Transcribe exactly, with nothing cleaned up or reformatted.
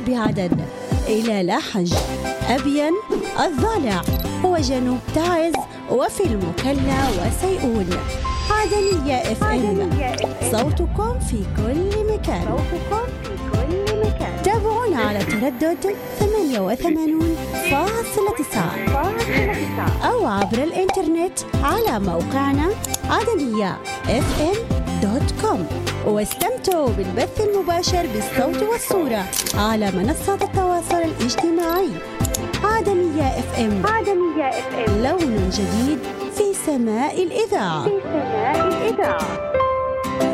بعدن إلى لاحج، أبين، الضالع وجنوب تعز وفي المكلا وسيئون. عدنية اف ام، صوتكم في كل مكان. صوتكم في كل مكان. تابعونا على تردد ثمانية وثمانين فاصلة تسعة أو عبر الإنترنت على موقعنا عدنية اف ام دوت كوم. واستمتعوا بالبث المباشر بالصوت والصورة على منصات التواصل الاجتماعي. عدنية اف ام، عدنية اف ام، لون جديد في سماء الإذاعة. في سماء الإذاعة.